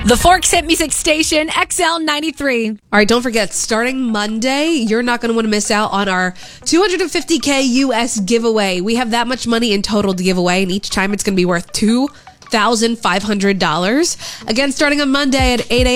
The Forks Hit Music Station, XL 93. All right, don't forget, starting Monday, you're not going to want to miss out on our $250K US giveaway. We have that much money in total to give away, and each time it's going to be worth $2,500. Again, starting on Monday at 8 a.m.